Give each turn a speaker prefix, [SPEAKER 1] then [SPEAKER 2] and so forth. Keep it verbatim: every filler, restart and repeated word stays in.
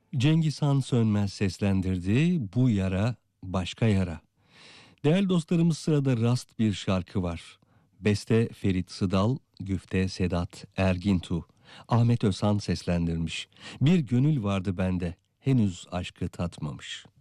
[SPEAKER 1] Cengiz Han Sönmez seslendirdi Bu Yara Başka Yara. Değerli dostlarımız, sırada rast bir şarkı var. Beste Ferit Sıdal, güfte Sedat Ergintu. Ahmet Özhan seslendirmiş. Bir gönül vardı bende, henüz aşkı tatmamış.